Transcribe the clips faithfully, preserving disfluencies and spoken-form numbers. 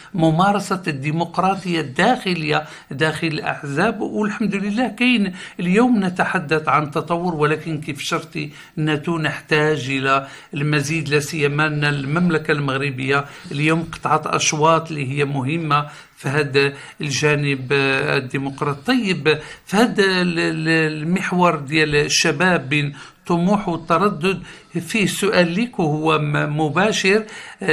ممارسة الديمقراطية الداخلية داخل الأحزاب. والحمد لله كاين اليوم نتحدث عن تطور، ولكن كيف شرطي ناتو نحتاج إلى المزيد، لا سيما أن المملكة المغربية اليوم قطعت أشواط اللي هي مهمة في هذا الجانب الديمقراطي. طيب في هذا المحور ديال الشباب بين طموح والتردد، فيه سؤال لك وهو مباشر.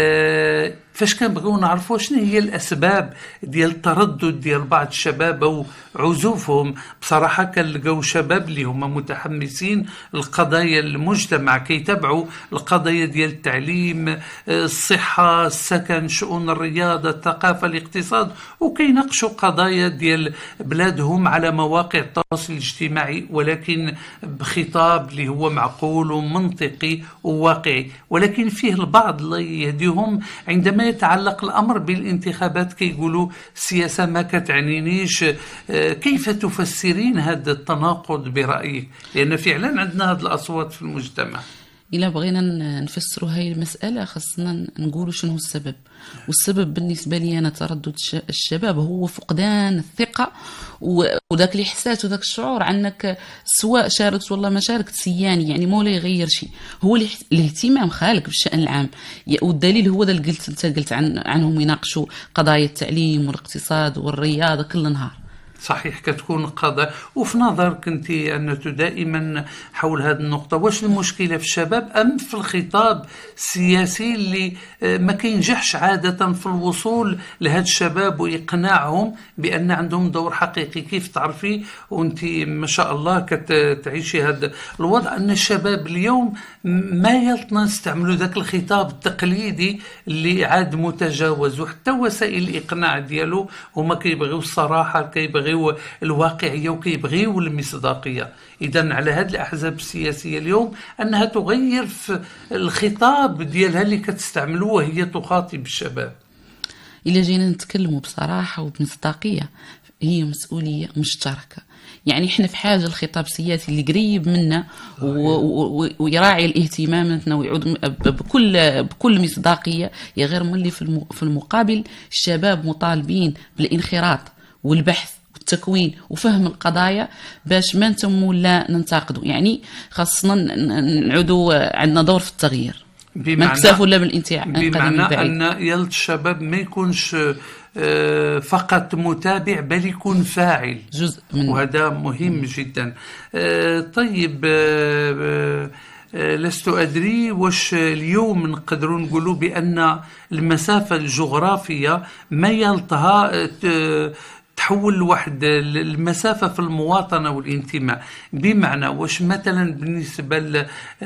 أه فاش كنبغيو نعرفوا شنو هي الاسباب ديال التردد ديال بعض الشباب او عزوفهم؟ بصراحه كنلقاو شباب اللي هما متحمسين لقضايا المجتمع، كيتابعوا القضايا ديال التعليم، الصحه، السكن، شؤون الرياضه، الثقافه، الاقتصاد، وكيناقشوا قضايا ديال بلادهم على مواقع التواصل الاجتماعي، ولكن بخطاب اللي هو معقول ومنطقي وواقعي. ولكن فيه البعض الله يهديهم عندما يتعلق الأمر بالانتخابات كيقولوا السياسة ما كتعنينيش. كيف تفسرين هذا التناقض برأيك؟ لأن فعلا عندنا هذه الأصوات في المجتمع. إلا بغينا نفسروا هاي المسألة خاصنا نقولوا شنو هو السبب. والسبب بالنسبة لي أنا تردد الشباب هو فقدان الثقة وذاك الإحساس وذاك الشعور عنك سواء شاركت والله ما شاركت سياني، يعني مولا يغير شيء. هو الاهتمام خالق بالشأن العام، والدليل هو ذا اللي قلت انت قلت عن عنهم يناقشوا قضايا التعليم والاقتصاد والرياضة كل نهار. صحيح كتكون قضاء. وفي نظرك انت أنت دائما حول هذه النقطة، واش المشكلة في الشباب أم في الخطاب السياسي اللي ما كينجحش عادة في الوصول لهذا الشباب وإقناعهم بأن عندهم دور حقيقي؟ كيف تعرفي وانت ما شاء الله كتعيشي هذا الوضع أن الشباب اليوم ما يلطنا يستعملوا ذاك الخطاب التقليدي اللي عاد متجاوز، وحتى وسائل الإقناع ديالو هما كيبغيو الصراحة، كيبغيو الواقعية، وكيبغيو المصداقية. إذن على هذه الأحزاب السياسية اليوم أنها تغير في الخطاب ديالها اللي كتستعملوه وهي تخاطب الشباب. إلا جينا نتكلموا بصراحة وبمصداقية هي مسؤولية مشتركة. يعني احنا في حاجه الخطاب السياسي اللي قريب منا ويراعي الاهتماماتنا ويعود بكل بكل مصداقيه، يا غير ملي في المقابل الشباب مطالبين بالانخراط والبحث والتكوين وفهم القضايا باش ما نتموا لا ننتقدوا. يعني خاصنا نعودوا عندنا دور في التغيير، ما نكتفوا ولا بالانتهاء. بمعنى ان يلت الشباب ما يكونش فقط متابع بل يكون فاعل جزء منه، وهذا مهم جدا. طيب لست أدري واش اليوم نقدروا نقولوا بأن المسافة الجغرافية ما يلتها تحول واحد المسافة في المواطنة والانتماء. بمعنى واش مثلا بالنسبة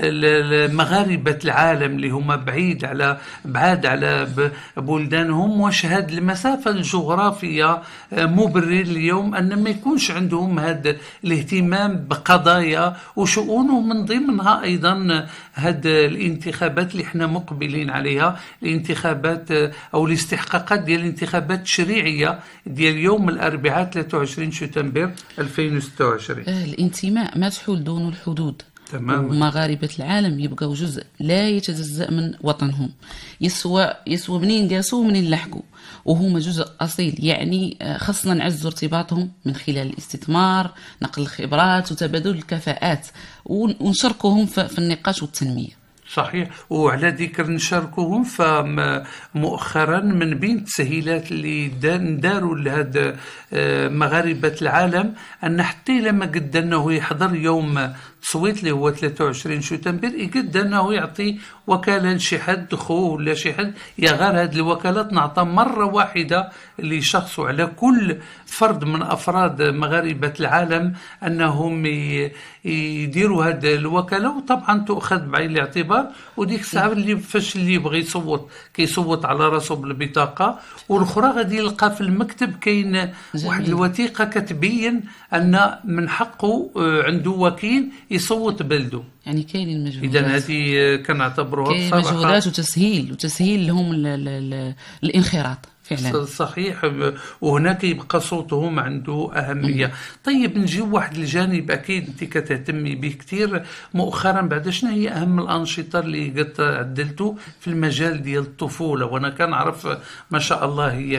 لمغاربة العالم اللي هما بعيد على بعاد على بلدانهم، واش هاد المسافة الجغرافية مبرر اليوم أن ما يكونش عندهم هذا الاهتمام بقضايا وشؤونهم، من ضمنها أيضا هاد الانتخابات اللي احنا مقبلين عليها، الانتخابات أو الاستحقاقات ديال الانتخابات التشريعية ديال يوم الأربعاء ثلاثة وعشرين شتنبر ألفين وستة وعشرين. الانتماء ما تحول دون الحدود. تمام. ومغاربة العالم يبقوا جزء لا يتجزأ من وطنهم، يسوى يسوى منين قاسوا منين لحقوا، وهما جزء أصيل. يعني خصنا نعزوا ارتباطهم من خلال الاستثمار، نقل الخبرات وتبادل الكفاءات، ونشاركوهم في النقاش والتنمية. صحيح. وعلى ذكر نشاركوهم، فمؤخرا من بين التسهيلات اللي داروا لهذا مغاربة العالم أن حتى لما قد أنه يحضر يوم تصويت اللي هو ثلاثة وعشرين شتنبر، يقد أنه يعطي وكالة لشي حد خوه ولا شي حد، يا غير هذه الوكالات نعطى مرة واحدة لشخص على كل فرد من أفراد مغاربة العالم أنهم يديروا هذه الوكالة، وطبعا تؤخذ بعين الاعتبار. وديك الساعة اللي فاش اللي يبغي يصوت كيصوت على راسه بالبطاقة، والأخرى غادي يلقى في المكتب كاين واحد الوثيقة كتبين أن من حقه عنده وكيل يصوت بلده. يعني كاين المجهودات. إذا هذه كنعتبروها كاين مجهودات وتسهيل وتسهيل لهم الانخراط فعلا. صحيح. وهناك يبقى صوتهم عنده أهمية. م. طيب نجي واحد الجانب أكيد أنت كتهتمي به كثير مؤخرا، بعد شنو هي أهم الأنشطة اللي قد عدلتوا في المجال ديال الطفولة؟ وأنا كنعرف ما شاء الله هي